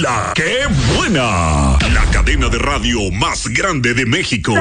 ¡Hala! ¡Qué buena! La cadena de radio más grande de México.